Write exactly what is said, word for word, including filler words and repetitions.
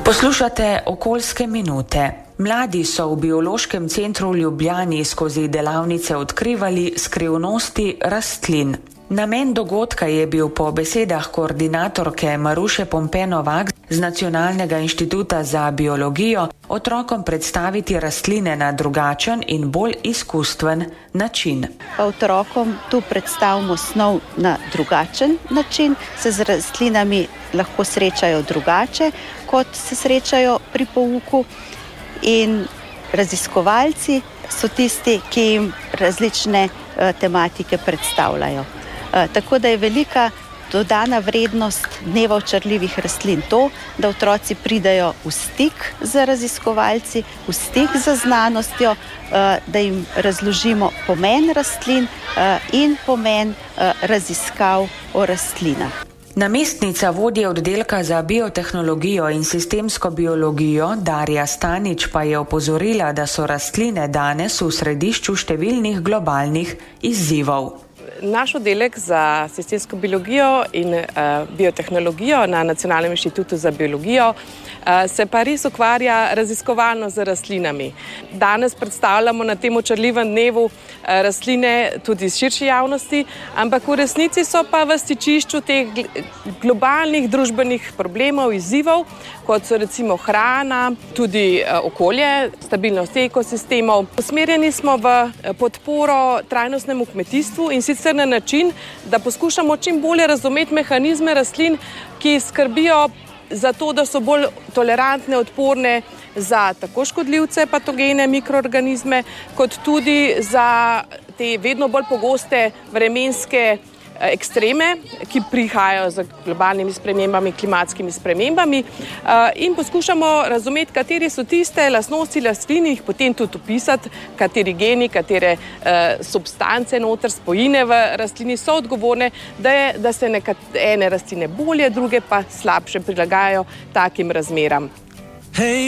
Poslušate Okoljske minute. Mladi so v Biološkem centru v Ljubljani skozi delavnice odkrivali skrivnosti rastlin. Namen dogodka je bil po besedah koordinatorke Maruše Pompe-Novak z Nacionalnega inštituta za biologijo otrokom predstaviti rastline na drugačen in bolj izkustven način. Otrokom tu predstavimo snov na drugačen način, se z rastlinami lahko srečajo drugače, kot se srečajo pri pouku, in raziskovalci so tisti, ki jim različne uh, tematike predstavljajo. Uh, tako da je velika dodana vrednost Dneva očarljivih rastlin to, da otroci pridejo v stik z raziskovalci, v stik z znanostjo, uh, da jim razložimo pomen rastlin uh, in pomen uh, raziskav o rastlinah. Namestnica vodje oddelka za biotehnologijo in sistemsko biologijo Darja Stanič pa je opozorila, da so rastline danes v središču številnih globalnih izzivov. Naš oddelek za sistemsko biologijo in uh, biotehnologijo na Nacionalnem inštitutu za biologijo uh, se pa res ukvarja raziskovalno z rastlinami. Danes predstavljamo na tem očarljivem dnevu uh, rastline tudi iz širše javnosti, ampak v resnici so pa v stičišču teh globalnih družbenih problemov, izzivov, kot so recimo hrana, tudi uh, okolje, stabilnost ekosistemov. Usmerjeni smo v podporo trajnostnemu kmetijstvu in sicer na način, da poskušamo čim bolje razumeti mehanizme rastlin, ki skrbijo za to, da so bolj tolerantne, odporne za tako škodljivce, patogene, mikroorganizme, kot tudi za te vedno bolj pogoste vremenske ekstreme, ki prihajajo z globalnimi spremembami, klimatskimi spremembami, in poskušamo razumeti, kateri so tiste lastnosti rastlin, jih potem tudi opisati, kateri geni, katere substance noter, spojine v rastlini so odgovorne, da, je, da se nekatere rastline bolje, druge pa slabše prilagajajo takim razmeram.